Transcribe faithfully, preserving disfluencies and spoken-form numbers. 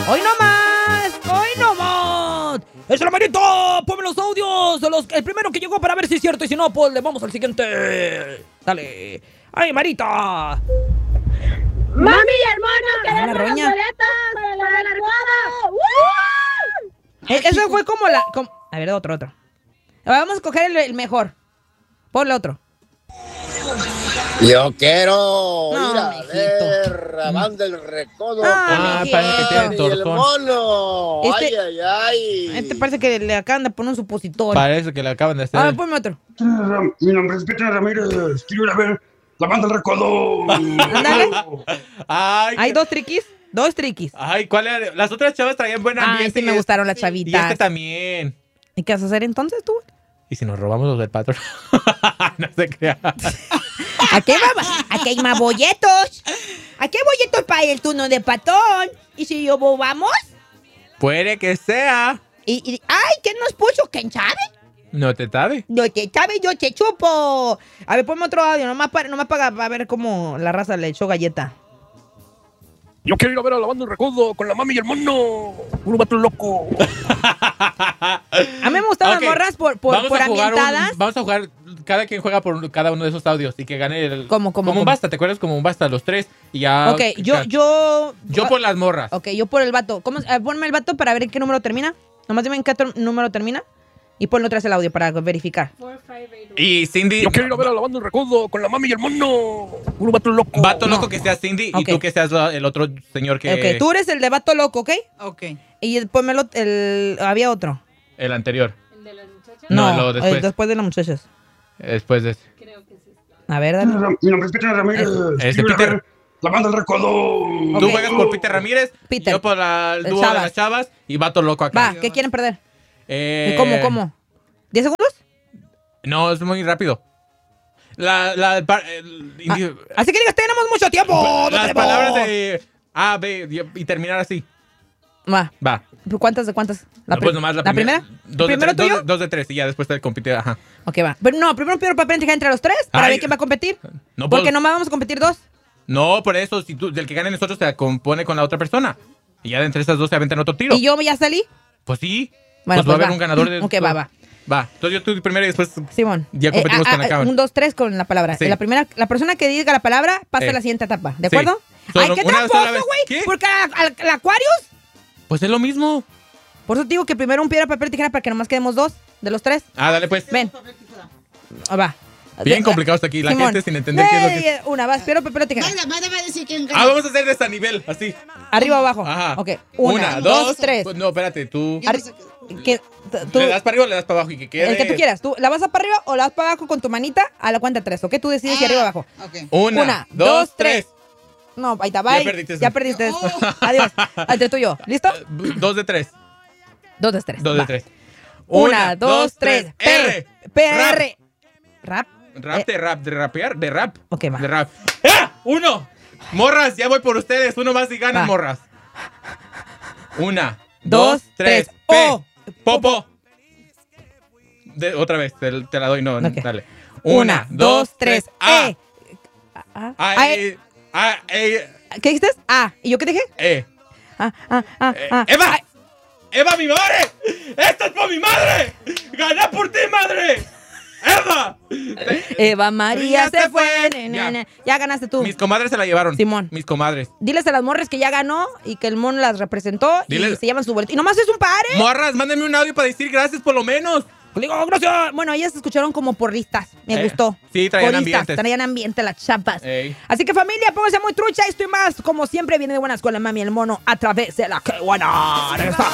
¡Hoy no más! ¡Hoy no más! ¡Es el Marito! ¡Ponme los audios! Los, el primero que llegó para ver si es cierto y si no, pues le vamos al siguiente. Dale. ¡Ay, Marita! ¡Mami y hermano! ¡Queremos la las roña. boletas para la largada! ¡Woo! E- Ese fue como la... como- A ver, otro, otro. Vamos a escoger el, el mejor. Ponle otro. Yo quiero No, ir a mijito. ver la banda del recodo. Ah, Ah, mijito. parece que tiene y el tortón. mono. Este- Ay, ay, ay. Este parece que le acaban de poner un supositorio. Parece que le acaban de hacer. A ver, ponme otro. Mi nombre es Peter Ramírez. Quiero ir a ver la banda del recodo. Ándale. Ay, Hay qué- dos triquis. Dos triquis. Ay, ¿cuál era? Las otras chavas traían buen ambiente. Ay, sí me y es- gustaron las Y chavitas. este también. ¿Y qué vas a hacer entonces tú? ¿Y si nos robamos los del patrón? No se crea. Aquí, va, aquí hay más bolletos. Aquí hay bolletos para el turno de patón. ¿Y si yo vamos? Puede que sea. Y, y- ¡ay! ¿Quién nos puso? ¿Quién sabe? No te sabe. No te sabe, yo te chupo. A ver, ponme otro audio, nomás para, nomás para, para ver cómo la raza le echó galleta. Yo quiero ir a ver a la banda del recodo con la mami y el mono. Un vato loco. A mí me gustaban Ok, las morras por, por, vamos por a jugar un- ambientadas. vamos a jugar, cada quien juega por cada uno de esos audios y que gane el... ¿Cómo, cómo, Como un cómo? basta, ¿te acuerdas? Como un basta, los tres. Y ya... Ok, yo, yo... Yo por las morras. Ok, yo por el vato. ¿Cómo, eh, ponme el vato para ver en qué número termina. Nomás dime en qué otro número termina. Y ponle otra vez el audio para verificar. Y Cindy... Yo quiero ir a ver a la banda del recodo con la mami y el mono. Un vato loco. Vato No. loco que sea Cindy Ok. y tú que seas la- el otro señor que... Ok, tú eres el de vato loco, ¿ok? Ok. Y el- ponme el, el... Había otro. El anterior. No, No, lo después. el después de las muchachas. Después de... A ver, dale. Mi nombre es Peter Ramírez. Este Quiero ir a Peter. ver la banda del recodo. Tú Ok. juegas por Peter Ramírez, Peter. yo por la, el El dúo de Chavas. las chavas y vato loco acá. Va, ¿qué quieren perder? Eh, ¿Cómo, cómo? ¿Diez segundos? No, es muy rápido. La, la, el par- el Ah, indi- así que digas, tenemos mucho tiempo. no las tenemos. palabras de A, B y, y terminar así. Va. Va. ¿Cuántas de cuántas? No, pri- pues nomás la, ¿La primera? Dos de, ¿Primero tres, tuyo? dos, de- dos de tres y ya después te compite. Ajá. Ok, va. Pero no, primero piedra, papel, tijera entre los tres para Ay. ver quién va a competir. No Porque puedo- nomás vamos a competir dos. No, por eso, si tú, del que gane nosotros se compone con la otra persona. Y ya de entre esas dos se aventan otro tiro. Y yo ya salí. Pues sí. Bueno, pues va a pues haber va. un ganador de. Ok, va, va. Va. Entonces yo tú primero y después. Simón. Ya competimos Eh, con la cámara. Un, dos, tres con la palabra. Sí. La primera, la persona que diga la palabra pasa Eh. a la siguiente etapa. ¿De Sí. acuerdo? Solo Ay, qué una sola tramposo, vez. güey. ¿Qué? Porque al, al- al Aquarius. Pues es lo mismo. Por eso te digo que primero un piedra, papel, tijera para que nomás quedemos dos de los tres. Ah, dale pues. Ven. Ah, va. Bien De- complicado está aquí. La Simón. gente sin entender qué es lo que. Eh, Una, vas, piedra, papel, tijera. Manda, manda, va a decir quién gana. Ah, vamos a hacer de esta nivel, así. Arriba o abajo. Ajá. Ok. Una, dos, tres. Pues no, espérate, tú. Arri- que- t- tú- ¿Le das para arriba o le das para abajo y que quede? el que tú quieras. ¿Tú la vas a para arriba o la vas para abajo con tu manita a la cuenta tres? ¿Ok? Tú decides si Ah, arriba o abajo. Ok. Una, Una, dos, dos, tres. No, ahí está, bye. Ya perdiste. Ya perdiste. Oh. Adiós. Entre tú y yo. ¿Listo? Dos de tres. Dos de tres. Dos de Va. tres. Una, dos, tres. P. R. P, R. Rap. Rap Eh, de rap, de rapear, de rap. Ok, va. De rap. ¡Ah! ¡Uno! Morras, ya voy por ustedes. Uno más y ganan, Va. morras. Una, Dos, dos, tres. tres. P. O. Popo. De- otra vez, te, te la doy, no, Ok. dale. Una, dos, tres. A. E. A. A, A, E, A, E, ¿Qué dijiste? A. ¿Y yo qué dije? E. A, A, A, Eh, A. ¡Eva! Ay, ¡Eva, mi madre! ¡Esto es por mi madre! ¡Gané por ti, madre! ¡Eva! Eva María se fue. Ya. Na, na, na. Ya ganaste tú. Mis comadres se la llevaron. Simón. Mis comadres. Diles a las morras que ya ganó y que el mon las representó y Diles- se llevan su boleto. Y nomás es un par, ¿eh? Morras, mándenme un audio para decir gracias por lo menos. Pues digo, "Oh, gracias". Bueno, ellas se escucharon como porristas. Me Eh, gustó. sí, traían Coristas, ambientes. Traían ambiente las chapas. Ey. Así que familia, pónganse muy trucha. Esto y más, como siempre, viene de buenas con la mami y el mono a través de la que buena. Regresamos.